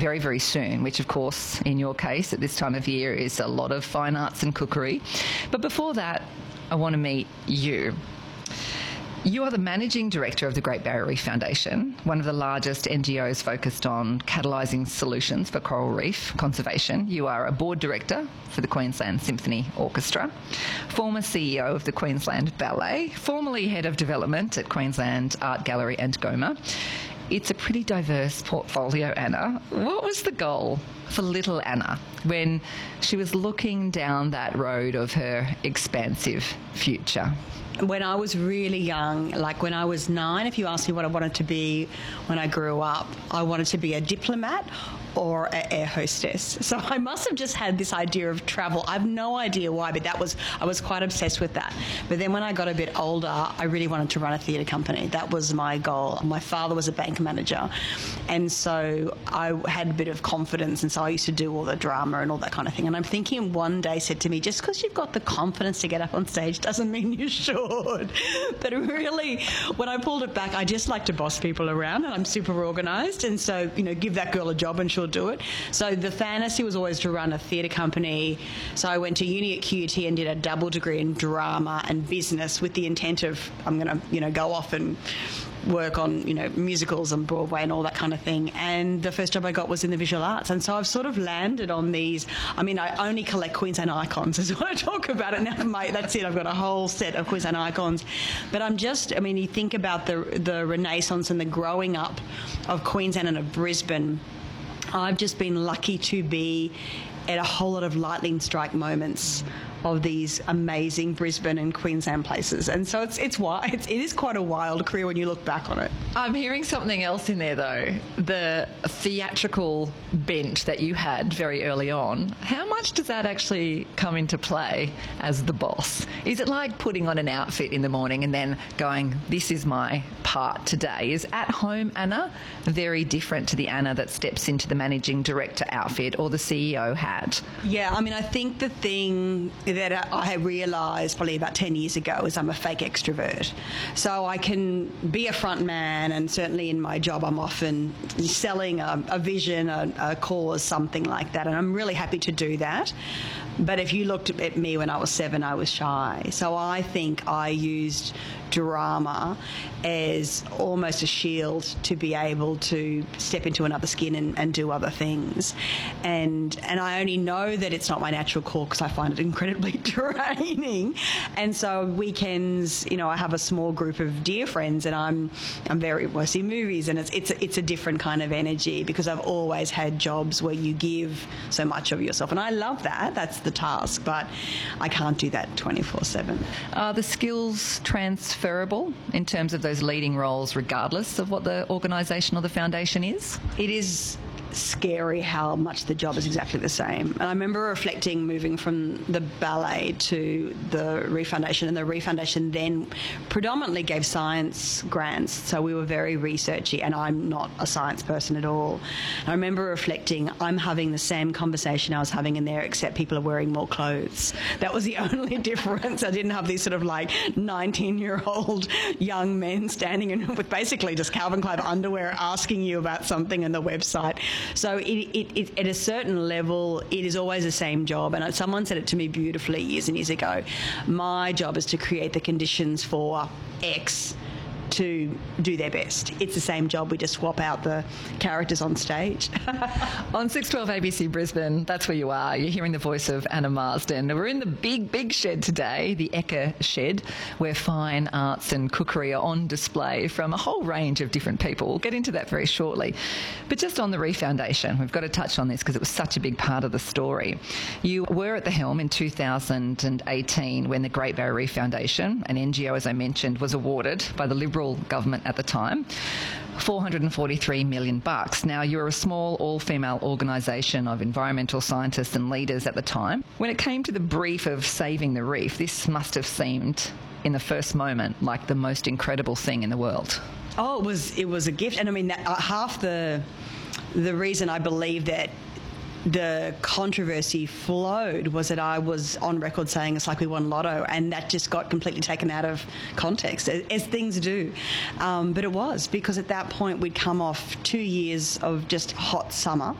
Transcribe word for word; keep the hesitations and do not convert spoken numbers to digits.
very, very soon, which of course, in your case, at this time of year is a lot of fine arts and cookery. But before that, I want to meet you. You are the Managing Director of the Great Barrier Reef Foundation, one of the largest N G Os focused on catalysing solutions for coral reef conservation. You are a Board Director for the Queensland Symphony Orchestra, former C E O of the Queensland Ballet, formerly Head of Development at Queensland Art Gallery and GOMA. It's a pretty diverse portfolio, Anna. What was the goal for little Anna when she was looking down that road of her expansive future? When I was really young, like when I was nine, if you asked me what I wanted to be when I grew up, I wanted to be a diplomat or an air hostess. So I must have just had this idea of travel. I have no idea why, but that was I was quite obsessed with that. But then when I got a bit older, I really wanted to run a theatre company. That was my goal. My father was a bank manager, and so I had a bit of confidence, and so I used to do all the drama and all that kind of thing. And I'm thinking one day said to me, just because you've got the confidence to get up on stage doesn't mean you should. But really, when I pulled it back, I just like to boss people around, and I'm super organised, and so, you know, give that girl a job and she'll do it. So the fantasy was always to run a theatre company. So I went to uni at Q U T and did a double degree in drama and business with the intent of I'm going to, you know, go off and work on, you know, musicals and Broadway and all that kind of thing. And the first job I got was in the visual arts. And so I've sort of landed on these. I mean, I only collect Queensland icons is what I talk about it now. My, that's it. I've got a whole set of Queensland icons. But I'm just, I mean, you think about the the Renaissance and the growing up of Queensland and of Brisbane. I've just been lucky to be at a whole lot of lightning strike moments of these amazing Brisbane and Queensland places. And so it's it's wild. It's, it is quite a wild career when you look back on it. I'm hearing something else in there, though. The theatrical bent that you had very early on. How much does that actually come into play as the boss? Is it like putting on an outfit in the morning and then going, this is my part today? Is At Home Anna very different to the Anna that steps into the Managing Director outfit or the C E O hat? Yeah, I mean, I think the thing that I realised probably about ten years ago is I'm a fake extrovert. So I can be a front man, and certainly in my job I'm often selling a, a vision, a, a cause, something like that, and I'm really happy to do that. But if you looked at me when I was seven, I was shy. So I think I used drama as almost a shield to be able to step into another skin and, and do other things. And and I only know that it's not my natural call because I find it incredibly draining. And so weekends, you know, I have a small group of dear friends, and I'm I'm very well, I see movies, and it's it's it's a different kind of energy because I've always had jobs where you give so much of yourself, and I love that. That's the task, but I can't do that twenty-four seven. Are the skills transferable in terms of those leading roles regardless of what the organisation or the foundation is? It is scary how much the job is exactly the same. And I remember reflecting moving from the ballet to the Reef Foundation, and the Reef Foundation then predominantly gave science grants, so we were very researchy, and I'm not a science person at all. And I remember reflecting, I'm having the same conversation I was having in there, except people are wearing more clothes. That was the only difference. I didn't have these sort of like nineteen-year-old young men standing in with basically just Calvin Klein underwear asking you about something on the website. So it, it, it, at a certain level, it is always the same job. And someone said it to me beautifully years and years ago. My job is to create the conditions for X to do their best. It's the same job, we just swap out the characters on stage. On six twelve A B C Brisbane, that's where you are. You're hearing the voice of Anna Marsden. We're in the big, big shed today, the Ekka Shed, where fine arts and cookery are on display from a whole range of different people. We'll get into that very shortly. But just on the Reef Foundation, we've got to touch on this because it was such a big part of the story. You were at the helm in two thousand eighteen when the Great Barrier Reef Foundation, an N G O, as I mentioned, was awarded by the Liberal government at the time four hundred forty-three million bucks. Now, you're a small all-female organisation of environmental scientists and leaders at the time. When it came to the brief of saving the reef, this must have seemed, in the first moment, like the most incredible thing in the world. Oh, it was it was a gift. And I mean, that, uh, half the the reason I believe that the controversy flowed was that I was on record saying it's like we won lotto, and that just got completely taken out of context, as, as things do. Um, but it was, because at that point we'd come off two years of just hot summer.